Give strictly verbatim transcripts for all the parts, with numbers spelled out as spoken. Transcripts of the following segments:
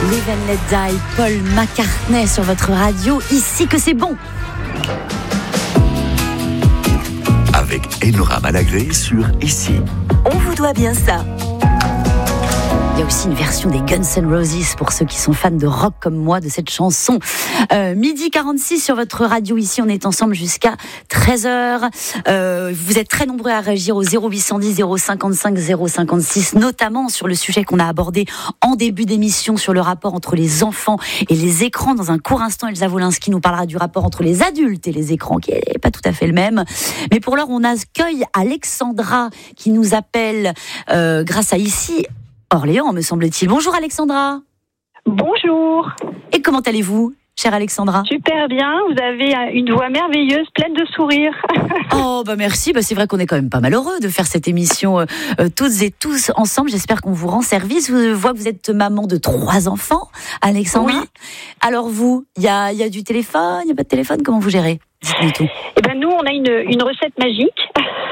Live and Let Die, Paul McCartney sur votre radio, ici que c'est bon. Avec Enora Malagré sur Ici. On vous doit bien ça. Il y a aussi une version des Guns N' Roses pour ceux qui sont fans de rock comme moi de cette chanson. Euh, midi quarante-six sur votre radio ici, on est ensemble jusqu'à treize heures. Euh, vous êtes très nombreux à réagir au zéro huit cent dix zéro cinquante-cinq zéro cinquante-six, notamment sur le sujet qu'on a abordé en début d'émission sur le rapport entre les enfants et les écrans. Dans un court instant, Elsa Wolinski nous parlera du rapport entre les adultes et les écrans, qui n'est pas tout à fait le même. Mais pour l'heure, on accueille Alexandra qui nous appelle euh, grâce à Ici Orléans, me semble-t-il. Bonjour Alexandra. Bonjour. Et comment allez-vous, chère Alexandra ? Super bien, vous avez une voix merveilleuse, pleine de sourires. Oh bah merci, bah c'est vrai qu'on est quand même pas mal heureux de faire cette émission euh, euh, toutes et tous ensemble. J'espère qu'on vous rend service. Je vois que vous êtes maman de trois enfants, Alexandra. Oui. Alors vous, il y a, y a du téléphone, il n'y a pas de téléphone, comment vous gérez ? Dites-nous tout. Eh ben nous, on a une, une recette magique.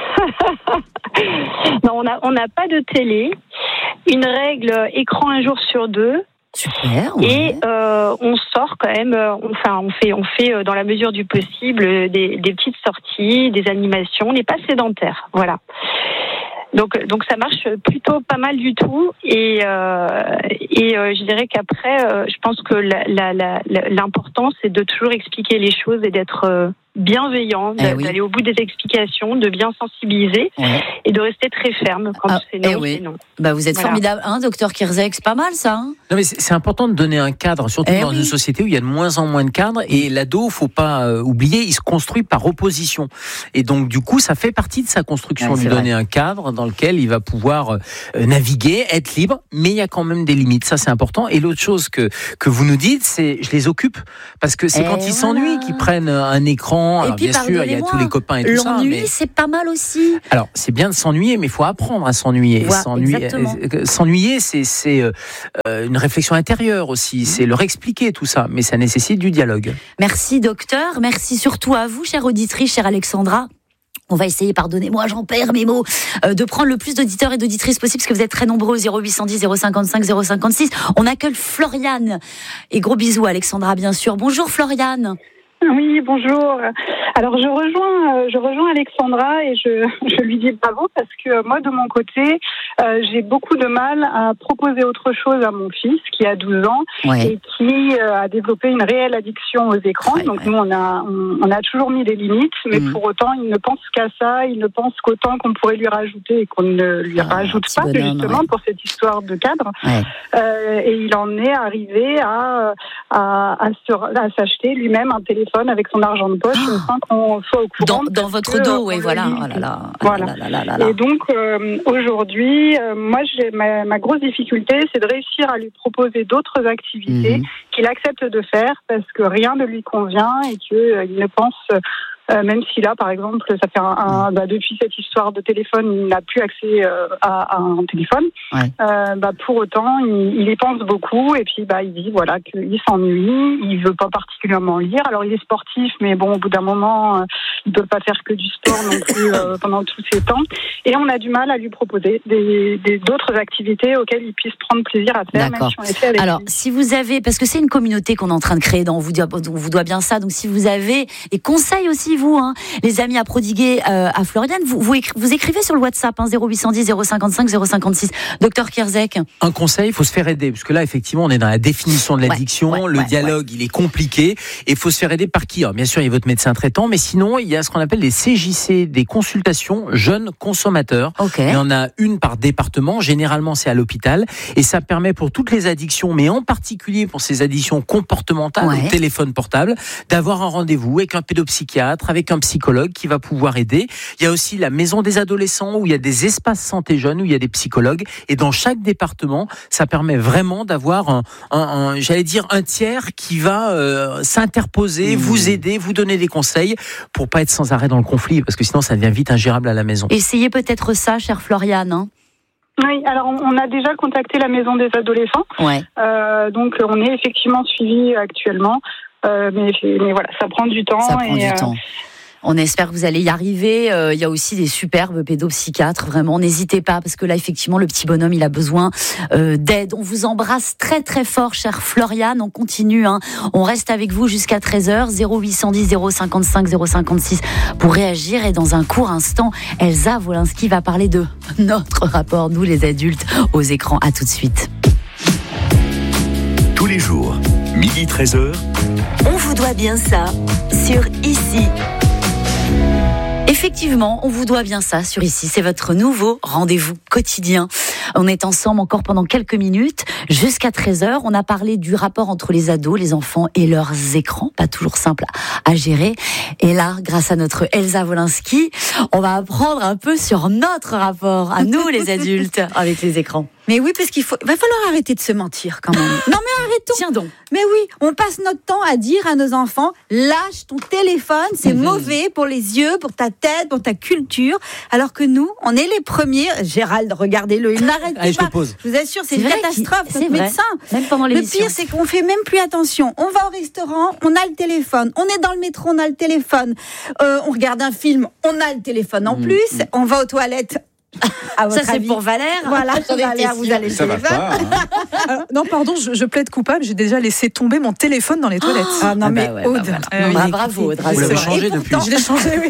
Non, on n'a on n'a pas de télé. Une règle écran un jour sur deux. Super. Ouais. Et euh, on sort quand même. Enfin, on fait, on fait dans la mesure du possible des, des petites sorties, des animations. On n'est pas sédentaire, voilà. Donc, donc ça marche plutôt pas mal du tout. Et, euh, et euh, je dirais qu'après, euh, je pense que la, la, la, l'important, c'est de toujours expliquer les choses et d'être euh, bienveillant, eh oui. d'aller au bout des explications, de bien sensibiliser ouais. et de rester très ferme quand ah, c'est non, eh oui. c'est non. Bah vous êtes voilà. formidable, hein, docteur Kirzek, c'est pas mal ça. Hein non mais c'est, c'est important de donner un cadre, surtout eh dans oui. une société où il y a de moins en moins de cadres. Et l'ado, faut pas euh, oublier, il se construit par opposition. Et donc du coup, ça fait partie de sa construction, ouais, lui donner vrai. un cadre dans lequel il va pouvoir euh, naviguer, être libre, mais il y a quand même des limites. Ça, c'est important. Et l'autre chose que que vous nous dites, c'est je les occupe parce que c'est eh quand ils voilà. s'ennuient qu'ils prennent un écran. Et Alors, puis, bien sûr, il y a tous les copains et tout ça. L'ennui, mais... c'est pas mal aussi. Alors, c'est bien de s'ennuyer, mais il faut apprendre à s'ennuyer. Ouais, s'ennuyer, euh, s'ennuyer, c'est, c'est euh, une réflexion intérieure aussi. C'est leur expliquer tout ça, mais ça nécessite du dialogue. Merci, docteur. Merci surtout à vous, chère auditrice, chère Alexandra. On va essayer, pardonnez-moi, j'en perds mes mots, euh, de prendre le plus d'auditeurs et d'auditrices possible, parce que vous êtes très nombreux, zéro huit cent dix zéro cinquante-cinq zéro cinquante-six. On accueille Floriane. Et gros bisous, Alexandra, bien sûr. Bonjour, Floriane. Oui, bonjour. Alors je rejoins, je rejoins Alexandra et je, je lui dis bravo parce que moi de mon côté, euh, j'ai beaucoup de mal à proposer autre chose à mon fils qui a douze ans ouais. et qui euh, a développé une réelle addiction aux écrans. Ouais, Donc ouais. nous on a on, on a toujours mis des limites, mais mmh. pour autant il ne pense qu'à ça, il ne pense qu'autant qu'on pourrait lui rajouter et qu'on ne lui ah, rajoute pas bonhomme, justement ouais. pour cette histoire de cadre. Ouais. Euh, et il en est arrivé à à, à, se, à s'acheter lui-même un téléphone avec son argent de poche oh. sans qu'on soit au courant. Dans, dans votre que, dos, oui, voilà. Oh là là. Voilà. Oh là là là là. Et donc, euh, aujourd'hui, euh, moi, j'ai, ma, ma grosse difficulté, c'est de réussir à lui proposer d'autres activités mmh. qu'il accepte de faire parce que rien ne lui convient et qu'il euh, ne pense... Euh, même si là, par exemple, ça fait un, un bah, depuis cette histoire de téléphone, il n'a plus accès euh, à, à un téléphone. Ouais. Euh, bah, pour autant, il, il y pense beaucoup et puis bah, il dit voilà qu'il s'ennuie, il veut pas particulièrement lire. Alors il est sportif, mais bon, au bout d'un moment, euh, il peut pas faire que du sport non plus euh, pendant tous ces temps. Et on a du mal à lui proposer des, des d'autres activités auxquelles il puisse prendre plaisir à faire. D'accord. Même si on les fait avec Alors, lui. si vous avez, parce que c'est une communauté qu'on est en train de créer, dans on vous doit, on vous doit bien ça. Donc, si vous avez des conseils aussi. Vous, hein, les amis, à prodiguer euh, à Floriane, vous, vous, écri- vous écrivez sur le WhatsApp hein, zéro huit cent dix zéro cinquante-cinq zéro cinquante-six. Docteur Kirzek. Un conseil, il faut se faire aider, parce que là, effectivement, on est dans la définition de l'addiction, ouais, ouais, le ouais, dialogue, ouais. il est compliqué, et il faut se faire aider par qui ? Alors, bien sûr, il y a votre médecin traitant, mais sinon, il y a ce qu'on appelle les C J C, des consultations jeunes consommateurs. Okay. Il y en a une par département, généralement c'est à l'hôpital, et ça permet pour toutes les addictions, mais en particulier pour ces addictions comportementales, ouais. au téléphone portable, d'avoir un rendez-vous avec un pédopsychiatre, avec un psychologue qui va pouvoir aider. Il y a aussi la maison des adolescents où il y a des espaces santé jeunes, où il y a des psychologues. Et dans chaque département, ça permet vraiment d'avoir un, un, un j'allais dire, un tiers qui va euh, s'interposer, mmh. vous aider, vous donner des conseils pour pas être sans arrêt dans le conflit, parce que sinon ça devient vite ingérable à la maison. Essayez peut-être ça, chère Floriane. Hein. Oui, alors on a déjà contacté la maison des adolescents. Ouais. Euh, donc on est effectivement suivi actuellement. Euh, mais, mais voilà, ça prend du temps. Ça prend et, du euh, temps. On espère que vous allez y arriver. Il euh, y a aussi des superbes pédopsychiatres. Vraiment, n'hésitez pas parce que là, effectivement, le petit bonhomme, il a besoin euh, d'aide. On vous embrasse très très fort, chère Floriane. On continue. Hein. On reste avec vous jusqu'à treize heures. zéro huit cent dix zéro cinquante-cinq zéro cinquante-six pour réagir. Et dans un court instant, Elsa Wolinski va parler de notre rapport, nous les adultes, aux écrans. À tout de suite. Tous les jours, midi treize heures. On vous doit bien ça sur Ici. Effectivement, on vous doit bien ça sur Ici. C'est votre nouveau rendez-vous quotidien. On est ensemble encore pendant quelques minutes, jusqu'à treize heures. On a parlé du rapport entre les ados, les enfants et leurs écrans. Pas toujours simple à gérer. Et là, grâce à notre Elsa Wolinski, on va apprendre un peu sur notre rapport, à nous les adultes, avec les écrans. Mais oui, parce qu'il faut, va falloir arrêter de se mentir quand même. Non mais arrêtons. Tiens donc. Mais oui, on passe notre temps à dire à nos enfants, lâche ton téléphone, c'est mmh. mauvais pour les yeux, pour ta tête, pour ta culture. Alors que nous, on est les premiers. Gérald, regardez-le, il n'arrête Allez, pas. Je, pose. je vous assure, c'est, c'est une catastrophe. C'est notre vrai. médecin. Même pendant l'émission. Le pire, c'est qu'on fait même plus attention. On va au restaurant, on a le téléphone. On est dans le métro, on a le téléphone. Euh, on regarde un film, on a le téléphone en mmh. plus. On va aux toilettes. À ça, c'est avis. Pour Valère. Voilà, Valère, vous allez ça va pas, hein. Alors, non, pardon, je, je plaide coupable. J'ai déjà laissé tomber mon téléphone dans les toilettes. Oh, ah non, ah mais bah ouais, Aude. Bah voilà. euh, bah, bravo, Aude. Vous l'avez changé depuis. Je l'ai changé, oui.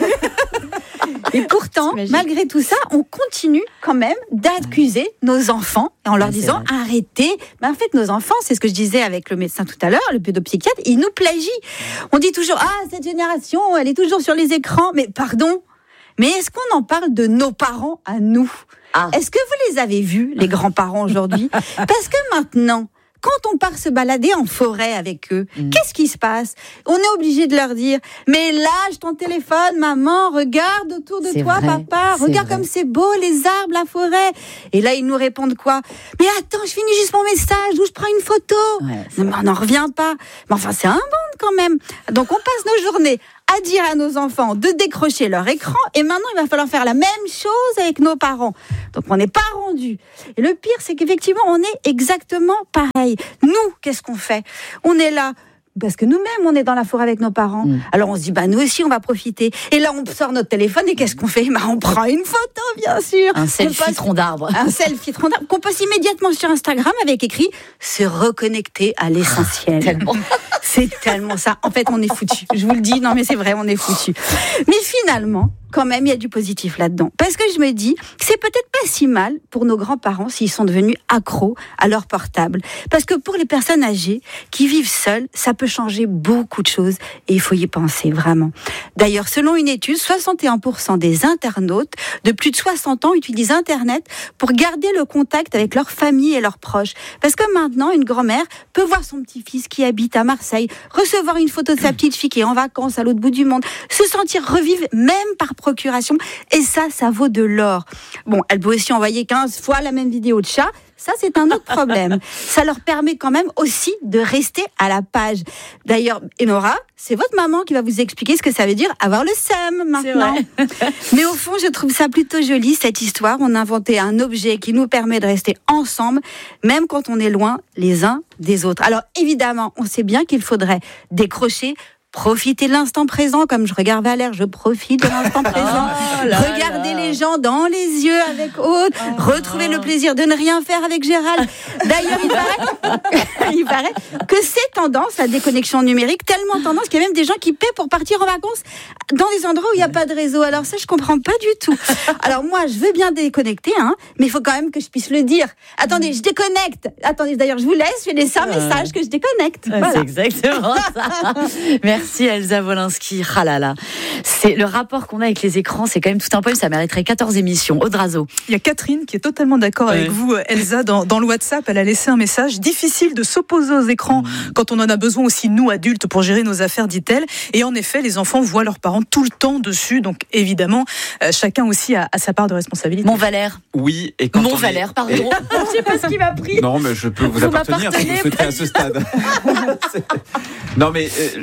Et pourtant, malgré tout ça, on continue quand même d'accuser nos enfants en leur ah, disant arrêtez. Mais en fait, nos enfants, c'est ce que je disais avec le médecin tout à l'heure, le pédopsychiatre, ils nous plagient. On dit toujours ah cette génération, elle est toujours sur les écrans. Mais pardon. Mais est-ce qu'on en parle de nos parents à nous ? ah. Est-ce que vous les avez vus, les grands-parents aujourd'hui ? Parce que maintenant, quand on part se balader en forêt avec eux, mmh. qu'est-ce qui se passe ? On est obligé de leur dire « Mais lâche ton téléphone, maman, regarde autour de c'est toi, vrai, papa, regarde vrai. Comme c'est beau, les arbres, la forêt. » Et là, ils nous répondent quoi ? « Mais attends, je finis juste mon message, ou je prends une photo. Ouais, » Non, mais on n'en revient pas. Mais enfin, c'est un monde quand même. Donc, on passe nos journées à dire à nos enfants de décrocher leur écran, et maintenant il va falloir faire la même chose avec nos parents. Donc on n'est pas rendu. Et le pire, c'est qu'effectivement on est exactement pareil. Nous, qu'est-ce qu'on fait ? On est là parce que nous-mêmes on est dans la forêt avec nos parents. Mmh. Alors on se dit bah nous aussi on va profiter. Et là on sort notre téléphone et qu'est-ce qu'on fait ? Bah on prend une photo bien sûr. Un selfie poste, tronc d'arbre. Un selfie tronc d'arbre qu'on poste immédiatement sur Instagram avec écrit se reconnecter à l'essentiel. Ah, tellement. C'est tellement ça. En fait, on est foutus. Je vous le dis, non mais c'est vrai, on est foutus. Mais finalement, quand même, il y a du positif là-dedans. Parce que je me dis que c'est peut-être pas si mal pour nos grands-parents s'ils sont devenus accros à leur portable. Parce que pour les personnes âgées qui vivent seules, ça peut changer beaucoup de choses et il faut y penser vraiment. D'ailleurs, selon une étude, soixante et un pour cent des internautes de plus de soixante ans utilisent Internet pour garder le contact avec leur famille et leurs proches. Parce que maintenant, une grand-mère peut voir son petit-fils qui habite à Marseille, recevoir une photo de sa petite fille qui est en vacances à l'autre bout du monde, se sentir revivre même par procuration, et ça, ça vaut de l'or. Bon, elle peut aussi envoyer quinze fois la même vidéo de chat, ça c'est un autre problème. Ça leur permet quand même aussi de rester à la page. D'ailleurs, Enora, c'est votre maman qui va vous expliquer ce que ça veut dire avoir le seum maintenant. Mais au fond, je trouve ça plutôt joli, cette histoire. On a inventé un objet qui nous permet de rester ensemble, même quand on est loin les uns des autres. Alors évidemment, on sait bien qu'il faudrait décrocher, profiter de l'instant présent, comme je regarde Valère, je profite de l'instant présent. Oh là Regardez là. Les gens dans les yeux avec Aude, oh retrouver oh. le plaisir de ne rien faire avec Gérald. D'ailleurs, il paraît, il paraît que c'est tendance, la déconnexion numérique, tellement tendance qu'il y a même des gens qui paient pour partir en vacances dans des endroits où il n'y a pas de réseau. Alors ça, je comprends pas du tout. Alors moi, je veux bien déconnecter, hein, mais il faut quand même que je puisse le dire. Attendez, je déconnecte. Attendez, d'ailleurs, je vous laisse, je laisse un message que je déconnecte. Ouais, voilà. C'est exactement ça. Merci. Merci Elsa Wolinski. Ah là là. C'est le rapport qu'on a avec les écrans, c'est quand même tout un poème. Ça mériterait quatorze émissions. Aude Razo. Il y a Catherine qui est totalement d'accord ouais. avec vous, Elsa, dans, dans le WhatsApp. Elle a laissé un message. Difficile de s'opposer aux écrans mmh. quand on en a besoin aussi, nous, adultes, pour gérer nos affaires, dit-elle. Et en effet, les enfants voient leurs parents tout le temps dessus. Donc, évidemment, euh, chacun aussi a, a sa part de responsabilité. Mon Valère. Oui. Et quand Mon on Valère, est... pardon. Et... Je sais pas ce qui m'a pris. Non, mais je peux vous, vous appartenir si vous souhaitez à ce stade. Non, mais euh, pour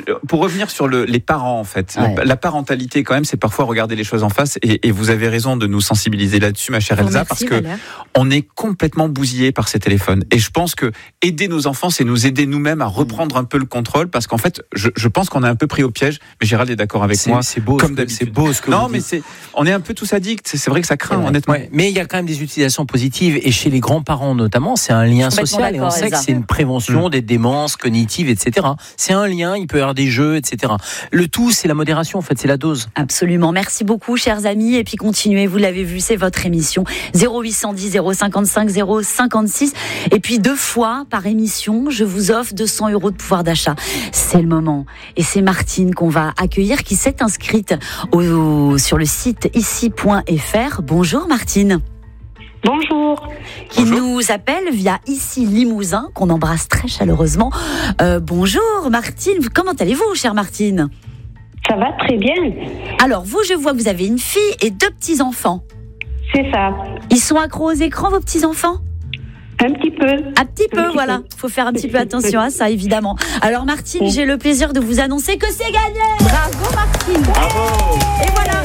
revenir sur le, les parents, en fait. Ouais. La, la parentalité, quand même, c'est parfois regarder les choses en face. Et, et vous avez raison de nous sensibiliser là-dessus, ma chère Bon, Elsa, merci, parce que Valère. on est complètement bousillé par ces téléphones. Et je pense que aider nos enfants, c'est nous aider nous-mêmes à reprendre un peu le contrôle, parce qu'en fait, je, je pense qu'on est un peu pris au piège. Mais Gérald est d'accord avec C'est, moi. c'est beau, comme ce que- d'habitude. c'est beau ce que Non, vous mais dites. c'est, on est un peu tous addicts. C'est, c'est vrai que ça craint, Ouais. honnêtement. Ouais. Mais il y a quand même des utilisations positives et chez les grands-parents notamment, c'est un lien Complètement social et on d'accord, sait Elsa. que c'est une prévention Mm. des démences cognitives, et cetera. C'est un lien, il peut y avoir des jeux, et cetera. Le tout, c'est la modération, en fait, c'est la dose. Absolument. Merci beaucoup, chers amis. Et puis continuez, vous l'avez vu, c'est votre émission. zéro huit cent dix, zéro cinquante-cinq, zéro cinquante-six. Et puis deux fois par émission, je vous offre deux cents euros de pouvoir d'achat. C'est le moment. Et c'est Martine qu'on va accueillir, qui s'est inscrite au, sur le site ici point f r. Bonjour Martine. Bonjour. Qui Bonjour. nous appelle via Ici Limousin, qu'on embrasse très chaleureusement. Euh, bonjour Martine, comment allez-vous, chère Martine? Ça va très bien. Alors vous, je vois que vous avez une fille et deux petits-enfants. C'est ça. Ils sont accros aux écrans, vos petits-enfants? Un petit peu. Un petit peu, Un petit voilà. peu. Il faut faire un petit peu attention à ça, évidemment. Alors Martine, j'ai le plaisir de vous annoncer que c'est gagné. Bravo Martine. Bravo! Et voilà.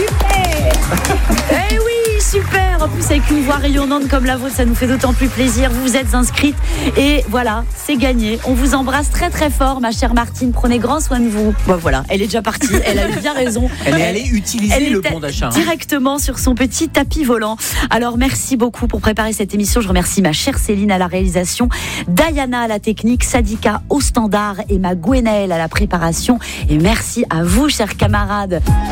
Eh oui, super. En plus, avec une voix rayonnante comme la vôtre, ça nous fait d'autant plus plaisir. Vous vous êtes inscrite et voilà, c'est gagné. On vous embrasse très très fort, ma chère Martine. Prenez grand soin de vous. Bon voilà, elle est déjà partie. Elle a eu bien raison. Elle est allée utiliser Elle le était bon d'achat. hein. directement sur son petit tapis volant. Alors merci beaucoup pour préparer cette émission. Je remercie ma chère Céline à la réalisation, Diana à la technique, Sadika au standard et ma Gwenaëlle à la préparation. Et merci à vous, chers camarades.